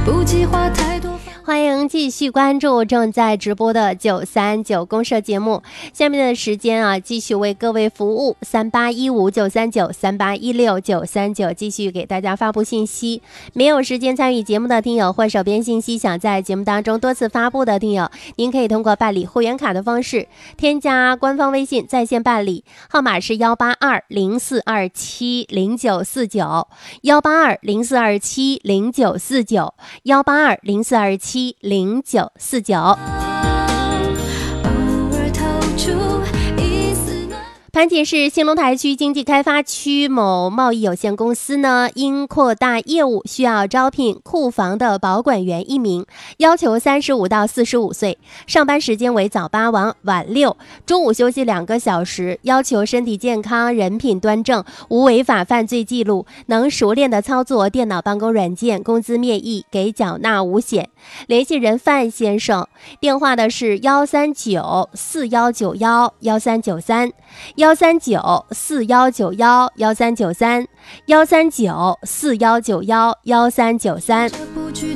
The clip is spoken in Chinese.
不计划太多。 欢迎继续关注正在直播的939公社节目。下面的时间啊，继续为各位服务3815-939、3816-939，继续给大家发布信息。没有时间参与节目的听友，或手边信息想在节目当中多次发布的听友，您可以通过办理会员卡的方式，添加官方微信在线办理，号码是18204270949，18204270949，18204270949。盘锦市兴隆台区经济开发区某贸易有限公司呢，因扩大业务需要招聘库房的保管员1名，要求35到45岁，上班时间为早8晚6，中午休息2个小时，要求身体健康、人品端正，无违法犯罪记录，能熟练的操作电脑办公软件，工资面议，给缴纳无险。联系人范先生，电话的是13941911393，13941911393，13941911393。